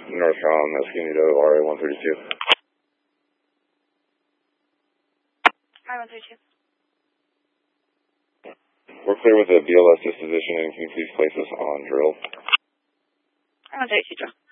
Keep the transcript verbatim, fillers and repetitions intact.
Northcom, Escondido, R A one thirty-two. R A one thirty-two. We're clear with the B L S disposition, and can you please place us on drill? R A one thirty-two, drill.